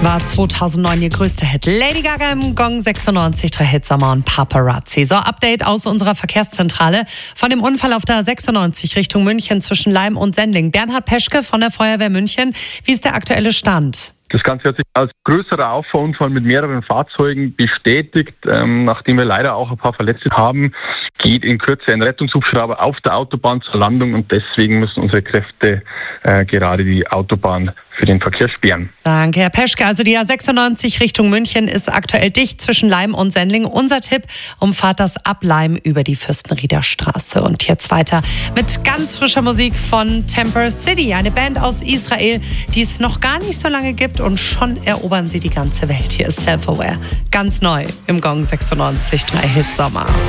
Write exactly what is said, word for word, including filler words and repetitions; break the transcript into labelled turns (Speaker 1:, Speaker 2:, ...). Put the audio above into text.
Speaker 1: War zweitausendneun ihr größter Hit. Lady Gaga im Gong sechsundneunzig, drei Hits Sommer und Paparazzi. So, Update aus unserer Verkehrszentrale von dem Unfall auf der sechsundneunzig Richtung München zwischen Leim und Sendling. Bernhard Peschke von der Feuerwehr München. Wie ist der aktuelle Stand?
Speaker 2: Das Ganze hat sich als größerer Auffahrunfall mit mehreren Fahrzeugen bestätigt. Ähm, nachdem wir leider auch ein paar Verletzte haben, geht in Kürze ein Rettungshubschrauber auf der Autobahn zur Landung und deswegen müssen unsere Kräfte äh, gerade die Autobahn für den Verkehr sperren.
Speaker 1: Danke, Herr Peschke. Also die A sechsundneunzig Richtung München ist aktuell dicht zwischen Leim und Sendling. Unser Tipp, umfahrt das ab Leim über die Fürstenrieder Straße. Und jetzt weiter mit ganz frischer Musik von Temper City, eine Band aus Israel, die es noch gar nicht so lange gibt und schon erobern sie die ganze Welt. Hier ist Self-Aware, ganz neu im Gong sechsundneunzig, drei Hits Sommer.